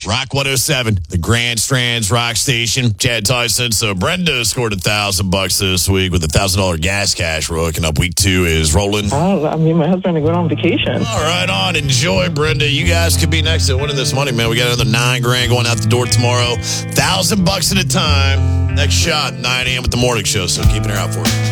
Rock 107, the Grand Strands Rock Station. Chad Tyson. So Brenda scored $1,000 this week with $1,000 gas cash. We're hooking up. Week 2 is rolling. My husband going on vacation. All right, on. Enjoy, Brenda. You guys could be next to winning this money, man. We got another $9,000 going out the door tomorrow. $1,000 at a time. Next shot, 9 a.m. with the morning show. So keep an ear out for it.